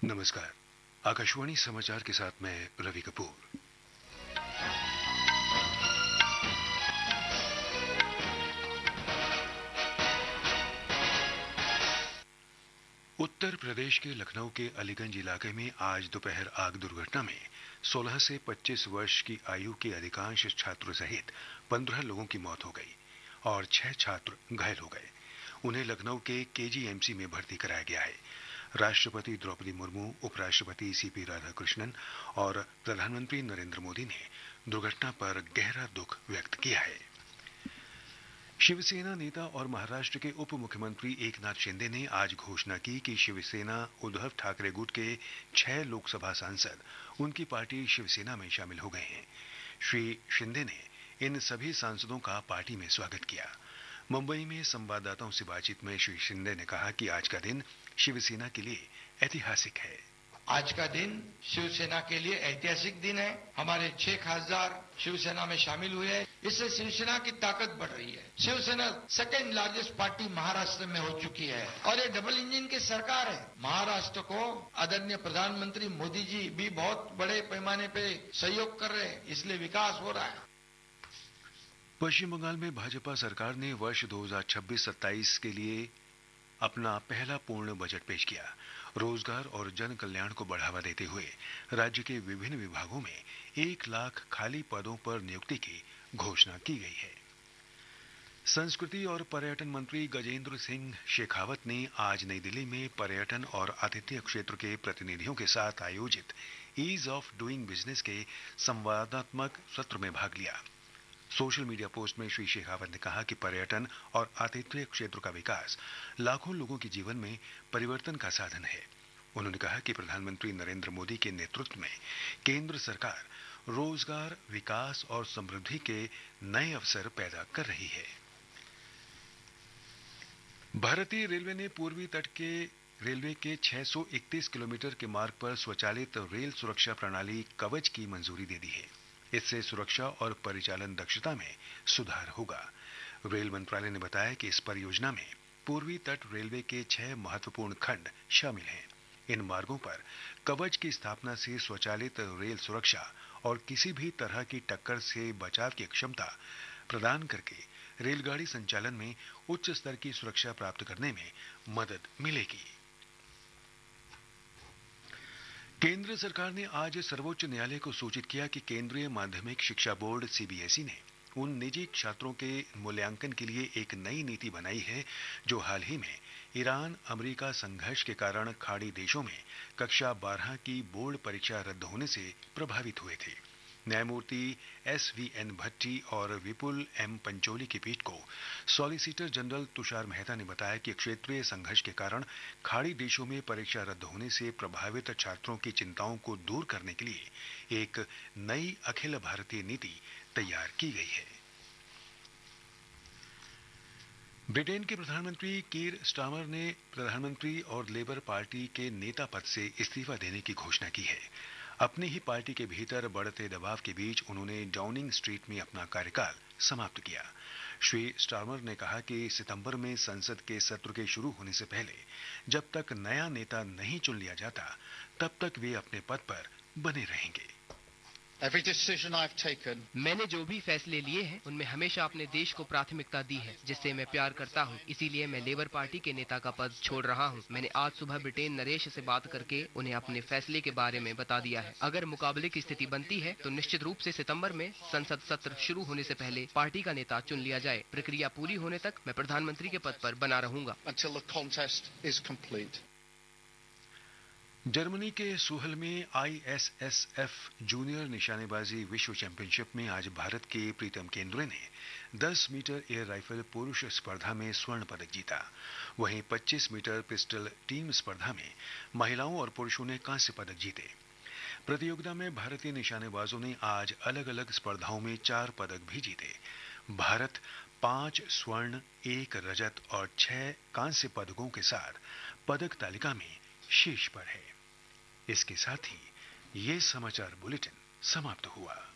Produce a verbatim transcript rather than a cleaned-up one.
नमस्कार। आकाशवाणी समाचार के साथ मैं रवि कपूर। उत्तर प्रदेश के लखनऊ के अलीगंज इलाके में आज दोपहर आग दुर्घटना में सोलह से पच्चीस वर्ष की आयु के अधिकांश छात्रों सहित पंद्रह लोगों की मौत हो गई और छह छात्र घायल हो गए। उन्हें लखनऊ के केजीएमसी में भर्ती कराया गया है। राष्ट्रपति द्रौपदी मुर्मू, उपराष्ट्रपति सीपी राधाकृष्णन और प्रधानमंत्री नरेंद्र मोदी ने दुर्घटना पर गहरा दुख व्यक्त किया है। शिवसेना नेता और महाराष्ट्र के उप मुख्यमंत्री एकनाथ शिंदे ने आज घोषणा की कि शिवसेना उद्धव ठाकरे गुट के छह लोकसभा सांसद उनकी पार्टी शिवसेना में शामिल हो गए हैं। श्री शिंदे ने इन सभी सांसदों का पार्टी में स्वागत किया। मुंबई में संवाददाताओं से बातचीत में श्री शिंदे ने कहा कि आज का दिन शिवसेना के लिए ऐतिहासिक है। आज का दिन शिवसेना के लिए ऐतिहासिक दिन है। हमारे छह खासदार शिवसेना में शामिल हुए हैं। इससे शिवसेना की ताकत बढ़ रही है। Shiv Sena second largest party Maharashtra में हो चुकी है और ये डबल इंजन की सरकार है। महाराष्ट्र को आदरणीय प्रधानमंत्री मोदी जी भी बहुत बड़े पैमाने पे सहयोग कर रहे हैं, इसलिए विकास हो रहा है। पश्चिम बंगाल में भाजपा सरकार ने वर्ष दो हज़ार छब्बीस सत्ताईस के लिए अपना पहला पूर्ण बजट पेश किया। रोजगार और जन कल्याण को बढ़ावा देते हुए राज्य के विभिन्न विभागों में एक लाख खाली पदों पर नियुक्ति की घोषणा की गई है। संस्कृति और पर्यटन मंत्री गजेंद्र सिंह शेखावत ने आज नई दिल्ली में पर्यटन और आतिथ्य क्षेत्र के प्रतिनिधियों के साथ आयोजित ईज ऑफ डूइंग बिजनेस के संवादात्मक सत्र में भाग लिया। सोशल मीडिया पोस्ट में श्री शेखावत ने कहा कि पर्यटन और आतिथ्य क्षेत्र का विकास लाखों लोगों के जीवन में परिवर्तन का साधन है। उन्होंने कहा कि प्रधानमंत्री नरेंद्र मोदी के नेतृत्व में केंद्र सरकार रोजगार, विकास और समृद्धि के नए अवसर पैदा कर रही है। भारतीय रेलवे ने पूर्वी तट के रेलवे के छह सौ इकतीस किलोमीटर के मार्ग पर स्वचालित रेल सुरक्षा प्रणाली कवच की मंजूरी दे दी है। इससे सुरक्षा और परिचालन दक्षता में सुधार होगा। रेल मंत्रालय ने बताया कि इस परियोजना में पूर्वी तट रेलवे के छह महत्वपूर्ण खंड शामिल हैं। इन मार्गों पर कवच की स्थापना से स्वचालित रेल सुरक्षा और किसी भी तरह की टक्कर से बचाव की क्षमता प्रदान करके रेलगाड़ी संचालन में उच्च स्तर की सुरक्षा प्राप्त करने में मदद मिलेगी। केंद्र सरकार ने आज सर्वोच्च न्यायालय को सूचित किया कि केंद्रीय माध्यमिक शिक्षा बोर्ड सीबीएसई ने उन निजी छात्रों के मूल्यांकन के लिए एक नई नीति बनाई है जो हाल ही में ईरान अमेरिका संघर्ष के कारण खाड़ी देशों में कक्षा बारह की बोर्ड परीक्षा रद्द होने से प्रभावित हुए थे। न्यायमूर्ति एस वी एन भट्टी और विपुल एम पंचोली की पीठ को सॉलिसिटर जनरल तुषार मेहता ने बताया कि क्षेत्रीय संघर्ष के कारण खाड़ी देशों में परीक्षा रद्द होने से प्रभावित छात्रों की चिंताओं को दूर करने के लिए एक नई अखिल भारतीय नीति तैयार की गई है। ब्रिटेन के प्रधानमंत्री कीर स्टारमर ने प्रधानमंत्री और लेबर पार्टी के नेता पद से इस्तीफा देने की घोषणा की है। अपनी ही पार्टी के भीतर बढ़ते दबाव के बीच उन्होंने डाउनिंग स्ट्रीट में अपना कार्यकाल समाप्त किया। श्री स्टारमर ने कहा कि सितंबर में संसद के सत्र के शुरू होने से पहले जब तक नया नेता नहीं चुन लिया जाता तब तक वे अपने पद पर बने रहेंगे। Every decision I've taken, मैंने जो भी फैसले लिए हैं उनमें हमेशा अपने देश को प्राथमिकता दी है जिससे मैं प्यार करता हूं। इसीलिए मैं लेबर पार्टी के नेता का पद छोड़ रहा हूं। मैंने आज सुबह ब्रिटेन नरेश से बात करके उन्हें अपने फैसले के बारे में बता दिया है। अगर मुकाबले की स्थिति बनती है तो निश्चित रूप से सितंबर में संसद सत्र शुरू होने से पहले पार्टी का नेता चुन लिया जाए। प्रक्रिया पूरी होने तक मैं प्रधानमंत्री के पद पर बना रहूंगा। until the contest is complete. Germany के सुहल में I S S F junior निशानेबाजी विश्व चैंपियनशिप में आज भारत के प्रीतम केंद्रे ने दस मीटर एयर राइफल पुरुष स्पर्धा में स्वर्ण पदक जीता। वहीं पच्चीस मीटर पिस्टल टीम स्पर्धा में महिलाओं और पुरुषों ने कांस्य पदक जीते। प्रतियोगिता में भारतीय निशानेबाजों ने आज अलग अलग स्पर्धाओं में चार पदक भी जीते। भारत पांच स्वर्ण, एक रजत और छह कांस्य पदकों के साथ पदक तालिका में शीर्ष पर है। इसके साथ ही ये समाचार बुलेटिन समाप्त हुआ।